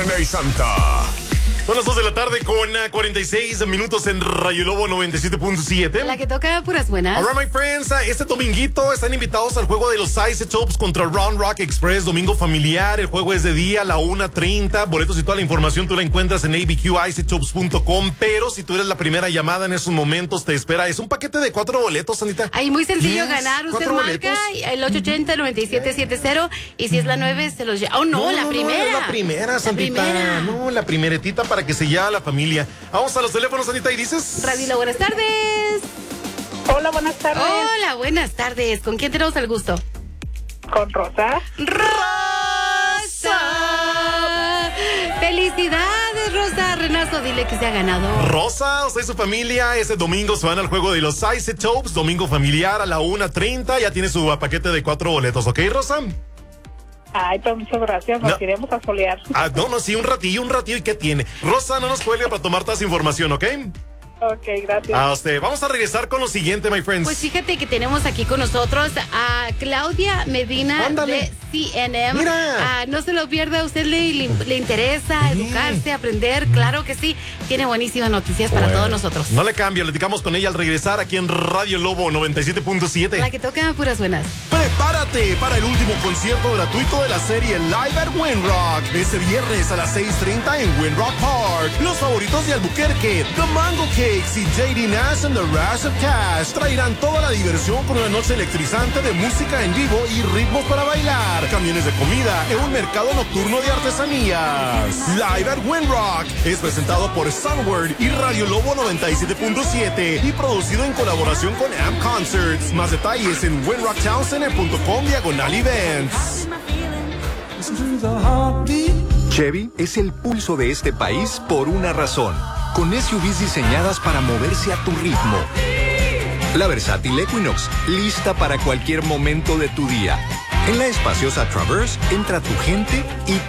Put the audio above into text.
Viernes Santa. Son las 2 de la tarde con 46 minutos en Rayo Lobo 97.7. La que toca puras buenas. Alright, my friends, este dominguito están invitados al juego de los Isotopes contra Round Rock Express, domingo familiar. El juego es de día a la 1:30. Boletos y toda la información tú la encuentras en abqisotopes.com. Pero si tú eres la primera llamada en esos momentos, te espera. Es un paquete de 4 boletos, Anita. Ahí muy sencillo Yes, ganar. Usted 4 marca boletos. el 880-9770 y si es la 9 se los lleva. Oh, no, la primera. No, la primera, Santita. primera. No, la primeretita para que se lleve a la familia. Vamos a los teléfonos, Anita, y dices. Radila, buenas tardes. Hola, buenas tardes. Hola, buenas tardes. ¿Con quién tenemos el gusto? Con Rosa. ¡Rosa! ¡Felicidades, Rosa! Renato, dile que se ha ganado. Rosa, usted y su familia, ese domingo se van al juego de los Isotopes, domingo familiar a la 1:30. Ya tiene su paquete de 4 boletos, ¿ok, Rosa? Ay, pues muchas gracias. Nos iremos a solear. No, sí, un ratillo, ¿y qué tiene? Rosa, no nos cuelgue para tomar toda esa información, ¿ok? Ok, gracias. A usted. Vamos a regresar con lo siguiente, my friends. Pues fíjate que tenemos aquí con nosotros a Claudia Medina. Ándale. De CNM. Mira. No se lo pierda, a usted le interesa educarse, aprender, claro que sí. Tiene buenísimas noticias para todos nosotros. No le cambio, platicamos con ella al regresar aquí en Radio Lobo 97.7. La que toca puras buenas. Prepárate para el último concierto gratuito de la serie Live at Winrock. Ese viernes a las 6:30 en Winrock Park. Los favoritos de Albuquerque, The Mango Cakes y JD Nash and the Rush of Cash traerán toda la diversión con una noche electrizante de música en vivo y ritmos para bailar, camiones de comida en un mercado nocturno de artesanías. Live at Winrock es presentado por Sunward y Radio Lobo 97.7 y producido en colaboración con Amp Concerts. Más detalles en winrocktownscenter.com/events. Chevy es el pulso de este país por una razón. Con SUVs diseñadas para moverse a tu ritmo. La versátil Equinox, lista para cualquier momento de tu día. En la espaciosa Traverse entra tu gente y